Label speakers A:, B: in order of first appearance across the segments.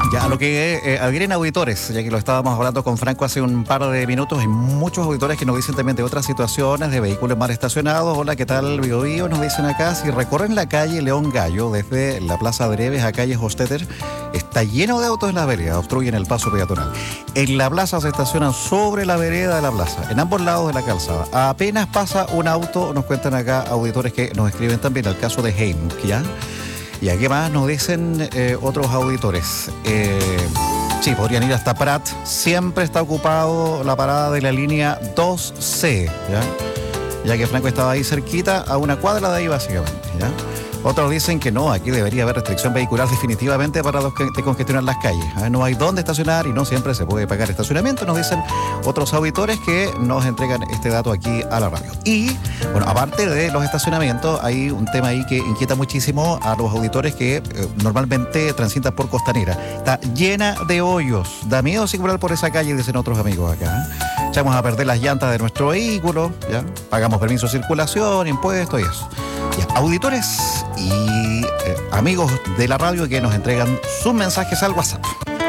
A: Ya, a lo que adhieren auditores, ya que lo estábamos hablando con Franco hace un par de minutos, hay muchos auditores que nos dicen también de otras situaciones, de vehículos mal estacionados. Hola, ¿qué tal, Bio Bio? Nos dicen acá, si recorren la calle León Gallo, desde la Plaza Breves a calle Hostetter, está lleno de autos en la vereda, obstruyen el paso peatonal. En la plaza se estacionan sobre la vereda de la plaza, en ambos lados de la calzada. Apenas pasa un auto, nos cuentan acá auditores que nos escriben también, el caso de Heim, ¿ya? Y aquí más nos dicen otros auditores. Sí, podrían ir hasta Prat. Siempre está ocupado la parada de la línea 2C, ya que Franco estaba ahí cerquita, a una cuadra de ahí básicamente, ¿ya? Otros dicen que no, aquí debería haber restricción vehicular definitivamente para los que te congestionan las calles. No hay dónde estacionar y no siempre se puede pagar estacionamiento, nos dicen otros auditores que nos entregan este dato aquí a la radio. Y, bueno, aparte de los estacionamientos, hay un tema ahí que inquieta muchísimo a los auditores que normalmente transitan por Costanera. Está llena de hoyos, da miedo circular por esa calle, dicen otros amigos acá. Echamos a perder las llantas de nuestro vehículo, ¿ya? Pagamos permiso de circulación, impuestos y eso. Ya, auditores y amigos de la radio que nos entregan sus mensajes al WhatsApp.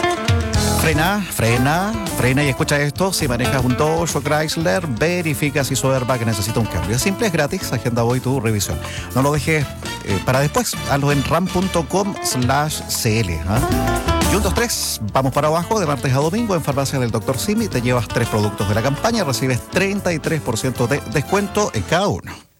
A: Frena y escucha esto. Si manejas un Dodge o Chrysler, verifica si su airbag necesita un cambio. Es simple, es gratis. Agenda hoy tu revisión. No lo dejes para después. Hazlo en ram.com/cl. Y 1, 2, 3, vamos para abajo de martes a domingo en Farmacia del Dr. Simi. Te llevas 3 productos de la campaña, recibes 33% de descuento en cada uno.